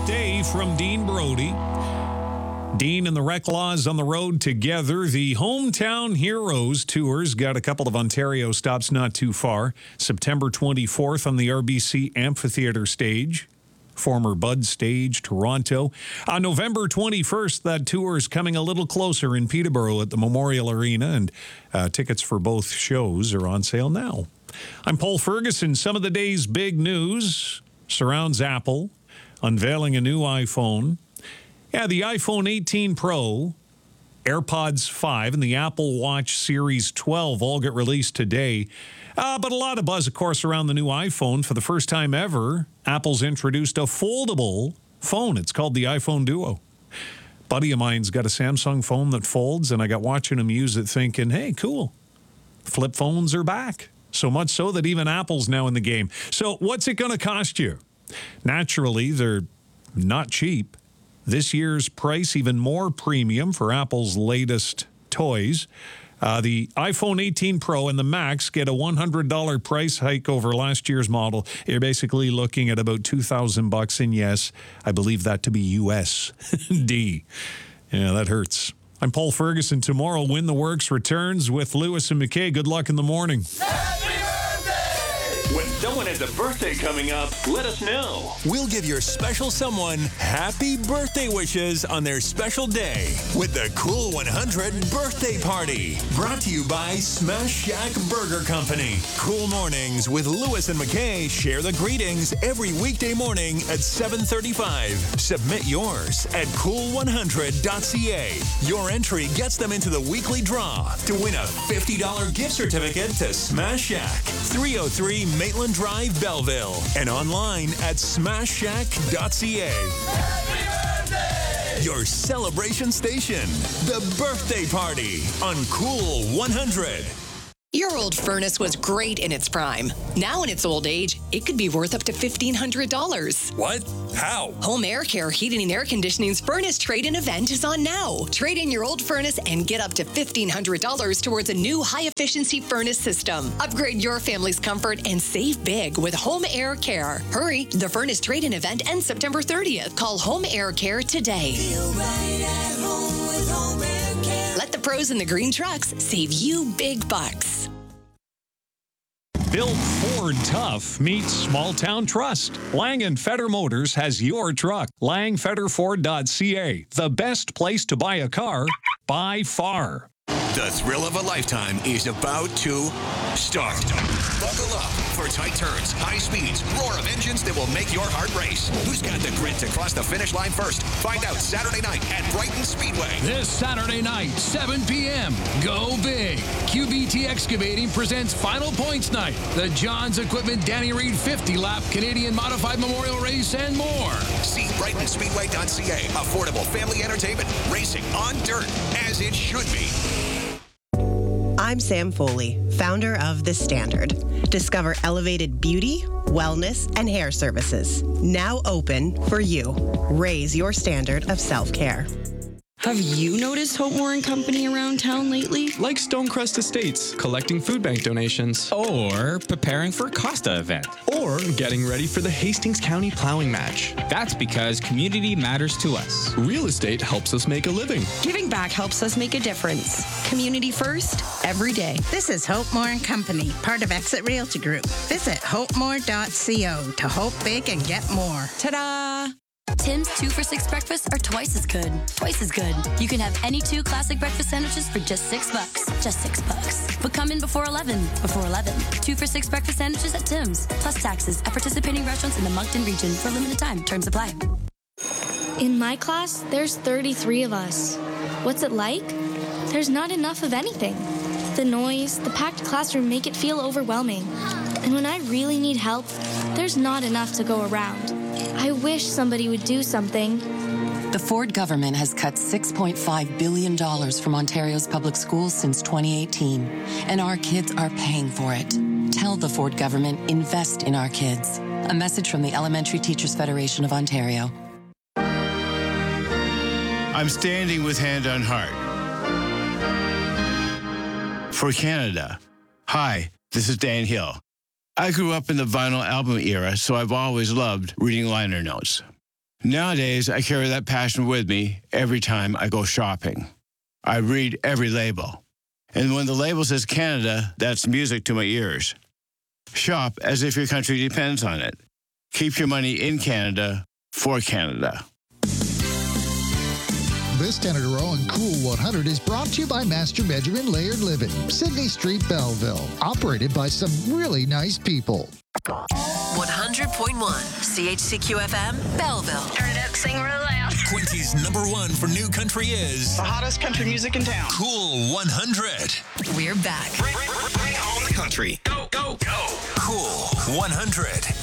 Day from Dean Brody. Dean and the Reclaws on the road together. The Hometown Heroes tours got a couple of Ontario stops not too far. September 24th on the RBC Amphitheatre stage. Former Bud Stage, Toronto. On November 21st, that tour is coming a little closer in Peterborough at the Memorial Arena, and tickets for both shows are on sale now. I'm Paul Ferguson. Some of the day's big news surrounds Apple unveiling a new iPhone. Yeah, the iPhone 18 Pro, AirPods 5, and the Apple Watch Series 12 all get released today. But a lot of buzz, of course, around the new iPhone. For the first time ever, Apple's introduced a foldable phone. It's called the iPhone Duo. Buddy of mine's got a Samsung phone that folds, and I got watching him use it thinking, hey, cool. Flip phones are back. So much so that even Apple's now in the game. So what's it going to cost you? Naturally, they're not cheap. This year's price even more premium for Apple's latest toys. The iPhone 18 Pro and the Max get a $100 price hike over last year's model. You're basically looking at about $2,000, and yes, I believe that to be USD. Yeah, that hurts. I'm Paul Ferguson. Tomorrow, Win the Works returns with Lewis and McKay. Good luck in the morning. When someone has a birthday coming up, let us know. We'll give your special someone happy birthday wishes on their special day with the Cool 100 Birthday Party. Brought to you by Smash Shack Burger Company. Cool Mornings with Lewis and McKay share the greetings every weekday morning at 7:35. Submit yours at cool100.ca. Your entry gets them into the weekly draw to win a $50 gift certificate to Smash Shack, 303 Maitland Drive, Belleville, and online at smashshack.ca. Your celebration station, the birthday party on Cool 100. Your old furnace was great in its prime. Now in its old age, it could be worth up to $1,500. What? How? Home Air Care Heating and Air Conditioning's furnace trade-in event is on now. Trade in your old furnace and get up to $1,500 towards a new high-efficiency furnace system. Upgrade your family's comfort and save big with Home Air Care. Hurry, the furnace trade-in event ends September 30th. Call Home Air Care today. Feel right at home with Home Air Care. Let the pros in the green trucks save you big bucks. Built Ford Tough meets Small Town Trust. Lang & Feder Motors has your truck. langfederford.ca. The best place to buy a car by far. The thrill of a lifetime is about to start. Buckle up for tight turns, high speeds, roar of engines that will make your heart race. Who's got the grit to cross the finish line first? Find out Saturday night at Brighton Speedway. This Saturday night, 7 p.m. Go big. QBT Excavating presents Final Points Night, the Johns Equipment Danny Reed 50-lap Canadian Modified Memorial Race, and more. See BrightonSpeedway.ca. Affordable family entertainment. Racing on dirt, as it should be. I'm Sam Foley, founder of The Standard. Discover elevated beauty, wellness, and hair services. Now open for you. Raise your standard of self-care. Have you noticed Hope Moore & Company around town lately? Like Stonecrest Estates, collecting food bank donations. Or preparing for a Costa event. Or getting ready for the Hastings County Plowing Match. That's because community matters to us. Real estate helps us make a living. Giving back helps us make a difference. Community first, every day. This is Hope Moore & Company, part of Exit Realty Group. Visit hopemore.co to hope big and get more. Ta-da! Tim's 2 for $6 breakfasts are twice as good. Twice as good. You can have any 2 classic breakfast sandwiches for just $6. Just $6. But come in before 11. Before 11. 2 for $6 breakfast sandwiches at Tim's. Plus taxes at participating restaurants in the Moncton region for a limited time. Terms apply. In my class, there's 33 of us. What's it like? There's not enough of anything. The noise, the packed classroom make it feel overwhelming. And when I really need help, there's not enough to go around. I wish somebody would do something. The Ford government has cut $6.5 billion from Ontario's public schools since 2018, and our kids are paying for it. Tell the Ford government, invest in our kids. A message from the Elementary Teachers Federation of Ontario. I'm standing with Hand on Heart. For Canada. Hi, this is Dan Hill. I grew up in the vinyl album era, so I've always loved reading liner notes. Nowadays, I carry that passion with me every time I go shopping. I read every label. And when the label says Canada, that's music to my ears. Shop as if your country depends on it. Keep your money in Canada for Canada. This Canada Row and Cool 100 is brought to you by Master Benjamin Laird Living, Sydney Street, Belleville. Operated by some really nice people. 100.1 CHCQ-FM, Belleville. Turn it up, sing real loud. Quincy's #1 for new country is the hottest country music in town. Cool 100. We're back. Bring home the country. Go, go, go. Cool 100.